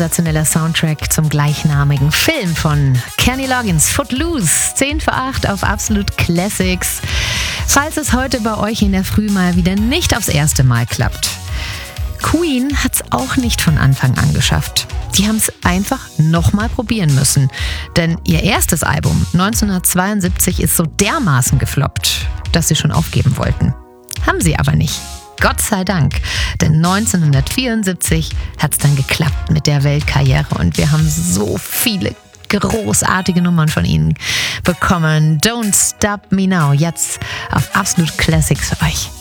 sensationeller Soundtrack zum gleichnamigen Film von Kenny Loggins, Footloose, 7:50 auf Absolute Classics. Falls es heute bei euch in der Früh mal wieder nicht aufs erste Mal klappt. Queen hat's auch nicht von Anfang an geschafft. Die haben es einfach nochmal probieren müssen. Denn ihr erstes Album 1972 ist so dermaßen gefloppt, dass sie schon aufgeben wollten. Haben sie aber nicht. Gott sei Dank. Denn 1974 hat es dann geklappt mit der Weltkarriere und wir haben so viele großartige Nummern von ihnen bekommen. Don't Stop Me Now, jetzt auf Absolute Classics für euch.